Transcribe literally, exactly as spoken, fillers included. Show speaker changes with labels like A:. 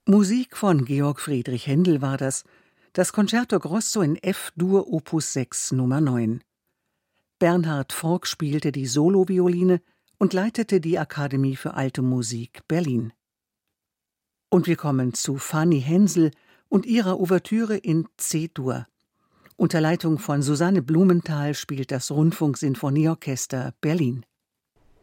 A: Musik von Georg Friedrich Händel war das, das Concerto Grosso in F-Dur Opus sechs Nummer neun. Bernhard Forck spielte die Solovioline und leitete die Akademie für Alte Musik Berlin. Und wir kommen zu Fanny Hensel und ihrer Ouvertüre in C-Dur. Unter Leitung von Susanne Blumenthal spielt das Rundfunksinfonieorchester Berlin.